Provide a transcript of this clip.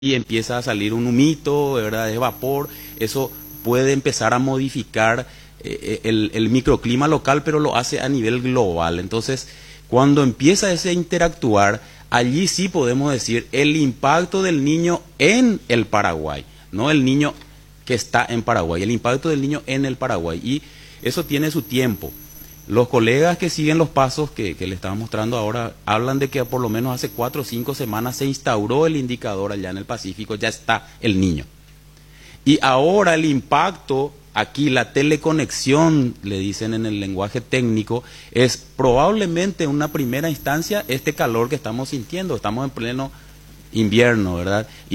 y empieza a salir un humito, ¿verdad? De vapor, eso puede empezar a modificar el microclima local, pero lo hace a nivel global. Entonces, cuando empieza ese interactuar, allí sí podemos decir el impacto del niño en el Paraguay, no el niño que está en Paraguay, el impacto del niño en el Paraguay. Y eso tiene su tiempo. Los colegas que siguen los pasos que le estaba mostrando ahora hablan de que por lo menos hace 4 o 5 semanas se instauró el indicador allá en el Pacífico, ya está el niño. Y ahora el impacto, aquí la teleconexión, le dicen en el lenguaje técnico, es probablemente en una primera instancia este calor que estamos sintiendo, estamos en pleno invierno, ¿verdad?